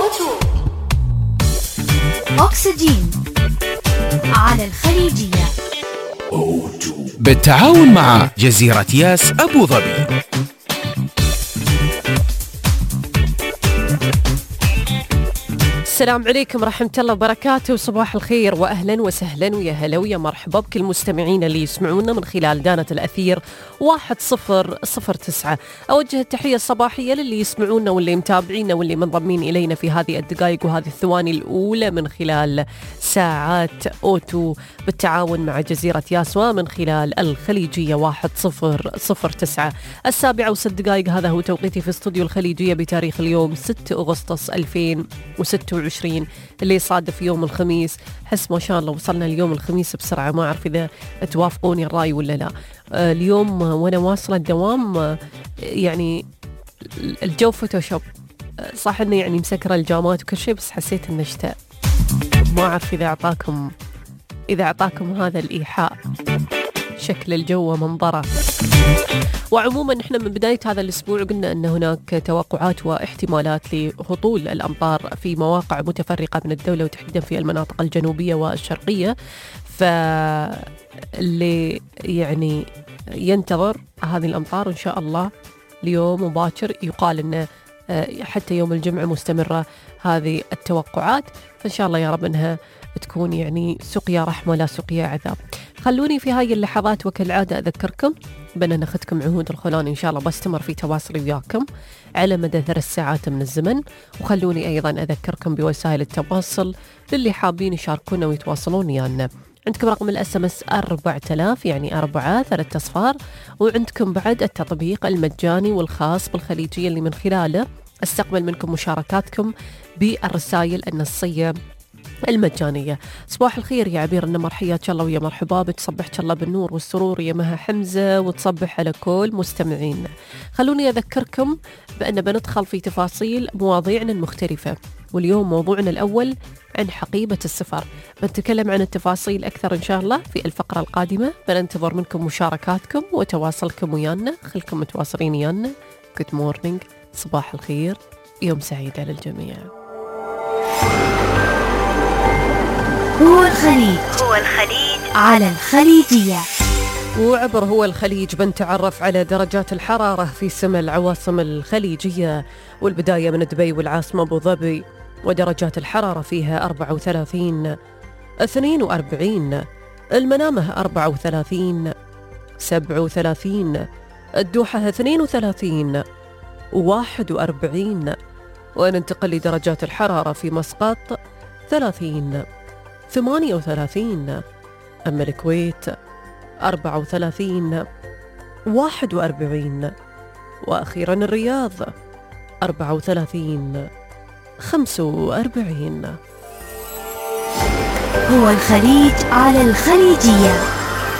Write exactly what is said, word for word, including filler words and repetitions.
أوتو أكسجين على الخليجية بالتعاون مع جزيرة ياس أبو ظبي. السلام عليكم ورحمة الله وبركاته، صباح الخير وأهلا وسهلا ويا هلا ويا مرحبا بكل المستمعين اللي يسمعونا من خلال دانة الأثير واحد صفر صفر تسعة. أوجه التحية الصباحية للي يسمعونا واللي متابعينا واللي منضمين إلينا في هذه الدقائق وهذه الثواني الأولى من خلال ساعات أوتو بالتعاون مع جزيرة ياس ومن خلال الخليجية واحد صفر صفر تسعة. السابعة وست دقائق هذا هو توقيتي في استوديو الخليجية بتاريخ اليوم ستة أغسطس ألفين وستة وعشرين اللي يصادف يوم الخميس. حس ما شاء الله وصلنا اليوم الخميس بسرعة، ما أعرف إذا توافقوني الرأي ولا لا. آه اليوم وأنا واصلة الدوام آه يعني الجو فوتوشوب، آه صح إنه يعني مسكرة الجامات وكل شيء، بس حسيت إنه شتاء. ما أعرف إذا أعطاكم إذا أعطاكم هذا الإيحاء شكل الجو ومنظره. وعموما احنا من بداية هذا الأسبوع قلنا أن هناك توقعات واحتمالات لهطول الأمطار في مواقع متفرقة من الدولة وتحديدا في المناطق الجنوبية والشرقية، فاللي يعني ينتظر هذه الأمطار إن شاء الله اليوم وباكر. يقال أن حتى يوم الجمعة مستمرة هذه التوقعات، فإن شاء الله يا رب أنها تكون يعني سقيا رحمة لا سقيا عذاب. خلوني في هاي اللحظات وكالعادة أذكركم بأننا ناخذكم عهود الخلان إن شاء الله بستمر في تواصلي وياكم على مدى ثلاث ساعات من الزمن. وخلوني أيضا أذكركم بوسائل التواصل للي حابين يشاركونا ويتواصلون ويانا. عندكم رقم الاس ام اس أربعة آلاف يعني أربعة ثلاث أصفار، وعندكم بعد التطبيق المجاني والخاص بالخليجية اللي من خلاله استقبل منكم مشاركاتكم بالرسائل النصية المجانية. صباح الخير يا عبير النمر، حياك الله ويا مرحبا بك، صبحك الله بالنور والسرور يا مها حمزة، وتصبح على كل مستمعين. خلوني أذكركم بأن بندخل في تفاصيل مواضيعنا المختلفة، واليوم موضوعنا الأول عن حقيبة السفر. بنتكلم عن التفاصيل أكثر إن شاء الله في الفقرة القادمة. بننتظر منكم مشاركاتكم وتواصلكم ويانا، خلكم متواصلين ويانا. Good morning، صباح الخير، يوم سعيد على الجميع. هو الخليج هو الخليج على الخليجية. وعبر هو الخليج بنتعرف على درجات الحرارة في سما العواصم الخليجية، والبداية من دبي والعاصمة أبو ظبي، ودرجات الحرارة فيها أربعة وثلاثين، اثنين وأربعين، المنامة أربعة وثلاثين، سبعة وثلاثين، الدوحة اثنين وثلاثين، واحد وأربعين. وننتقل لدرجات الحرارة في مسقط ثلاثين، ثمانية وثلاثين، أما الكويت أربعة وثلاثين، واحد وأربعين، وأخيرا الرياض أربعة وثلاثين، خمسة وأربعين. هو الخليج على الخليجية.